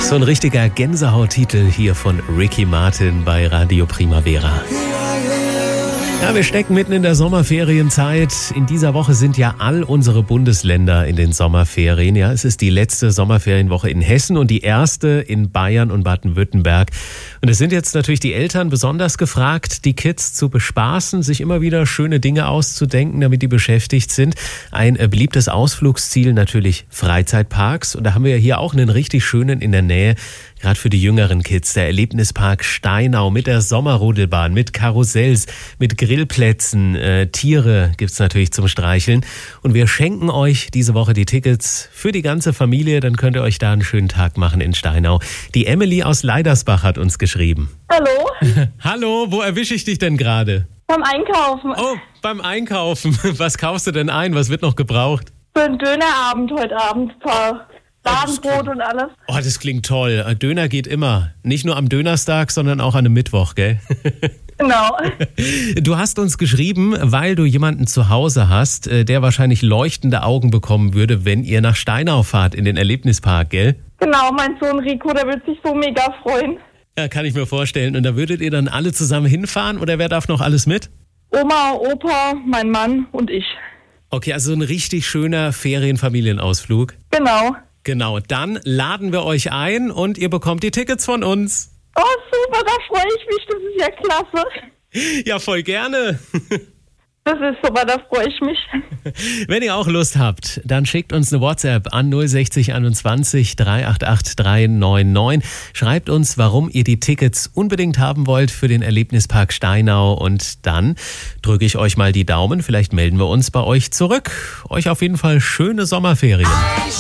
So ein richtiger Gänsehauttitel hier von Ricky Martin bei Radio Primavera. Ja, wir stecken mitten in der Sommerferienzeit. In dieser Woche sind ja all unsere Bundesländer in den Sommerferien. Ja, es ist die letzte Sommerferienwoche in Hessen und die erste in Bayern und Baden-Württemberg. Und es sind jetzt natürlich die Eltern besonders gefragt, die Kids zu bespaßen, sich immer wieder schöne Dinge auszudenken, damit die beschäftigt sind. Ein beliebtes Ausflugsziel natürlich Freizeitparks. Und da haben wir ja hier auch einen richtig schönen in der Nähe. Gerade für die jüngeren Kids, der Erlebnispark Steinau mit der Sommerrodelbahn, mit Karussells, mit Grillplätzen, Tiere gibt's natürlich zum Streicheln. Und wir schenken euch diese Woche die Tickets für die ganze Familie, dann könnt ihr euch da einen schönen Tag machen in Steinau. Die Emily aus Leidersbach hat uns geschrieben. Hallo? Hallo, wo erwische ich dich denn gerade? Beim Einkaufen. Oh, beim Einkaufen. Was kaufst du denn ein? Was wird noch gebraucht? Für einen Dönerabend heute Abend. Ladenbrot und alles. Oh, das klingt toll. Döner geht immer. Nicht nur am Dönerstag, sondern auch an einem Mittwoch, gell? Genau. Du hast uns geschrieben, weil du jemanden zu Hause hast, der wahrscheinlich leuchtende Augen bekommen würde, wenn ihr nach Steinau fahrt in den Erlebnispark, gell? Genau, mein Sohn Rico, der wird sich so mega freuen. Ja, kann ich mir vorstellen. Und da würdet ihr dann alle zusammen hinfahren oder wer darf noch alles mit? Oma, Opa, mein Mann und ich. Okay, also ein richtig schöner Ferienfamilienausflug. Genau, dann laden wir euch ein und ihr bekommt die Tickets von uns. Oh, super, da freue ich mich, das ist ja klasse. Ja, voll gerne. Das ist super, da freue ich mich. Wenn ihr auch Lust habt, dann schickt uns eine WhatsApp an 060 21 388 399. Schreibt uns, warum ihr die Tickets unbedingt haben wollt für den Erlebnispark Steinau. Und dann drücke ich euch mal die Daumen. Vielleicht melden wir uns bei euch zurück. Euch auf jeden Fall schöne Sommerferien.